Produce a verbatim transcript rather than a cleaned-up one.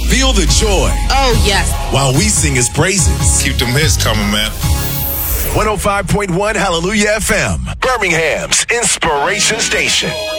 Feel the joy. Oh, yes. While we sing his praises. Keep them hits coming, man. one oh five point one Hallelujah F M, Birmingham's Inspiration Station.